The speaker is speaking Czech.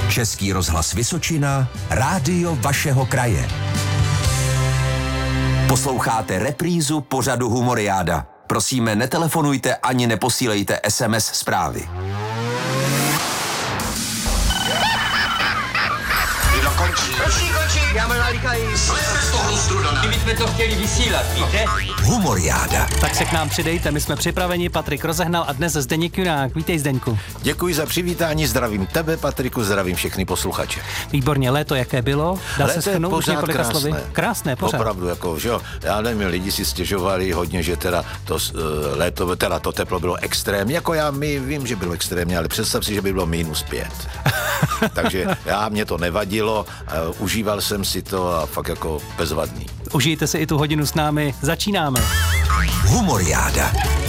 Český rozhlas Vysočina, rádio vašeho kraje. Posloucháte reprízu pořadu Humoriáda. Prosíme, netelefonujte ani neposílejte SMS zprávy. Končí, já mám nalíkají. Slezte z toho strudana. My jsme to chtěli vysílat, víte? Humoriáda. Tak se k nám přidejte, my jsme připraveni, Patrik Rozehnal a dnes Zdeněk Junák. Vítej, Zdeňku. Děkuji za přivítání, zdravím tebe, Patriku, zdravím všechny posluchače. Výborně, léto jaké bylo? Dá se shrnout už několika slovy? Krásné, pořád. Opravdu, jako, že jo, já nevím, lidi si stěžovali hodně, že teda to léto, teda to teplo bylo extrémní, jako vím, že bylo extrémně, ale představ si, že by bylo -5. Takže mě to nevadilo, užíval jsem si to a fakt jako bezvadný. Užijte si i tu hodinu s námi, začínáme. Humoriáda.